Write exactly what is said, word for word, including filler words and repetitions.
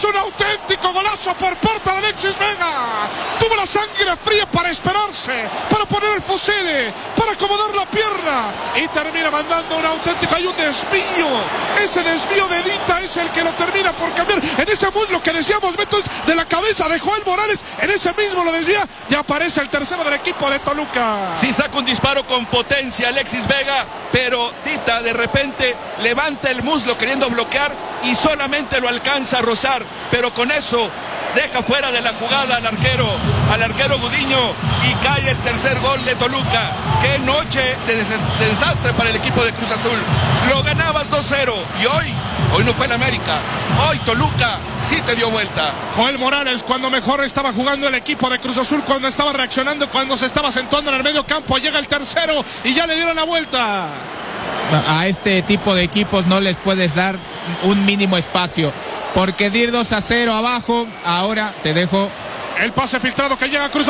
Es un auténtico golazo por parte de Alexis Vega. Tuvo la sangre fría para esperarse, para poner el fusil, para acomodar la pierna y termina mandando un auténtico. Hay un desvío. Ese desvío de Dita es el que lo termina por cambiar. En ese muslo que decíamos, Beto, es de la cabeza de Joel Morales. En ese mismo lo desvía y aparece el tercero del equipo de Toluca. Sí, saca un disparo con potencia Alexis Vega, pero Dita de repente levanta el muslo queriendo bloquear y solamente lo alcanza a rozar, pero con eso deja fuera de la jugada al arquero, al arquero Gudiño, y cae el tercer gol de Toluca. Qué noche de, des de desastre para el equipo de Cruz Azul. Lo ganabas dos cero y hoy, hoy no fue el América, hoy Toluca sí te dio vuelta. Joel Morales, cuando mejor estaba jugando el equipo de Cruz Azul, cuando estaba reaccionando, cuando se estaba acentuando en el medio campo, llega el tercero y ya le dieron la vuelta. A este tipo de equipos no les puedes dar un mínimo espacio, porque de ir dos a cero abajo, ahora te dejo el pase filtrado que llega a Cruz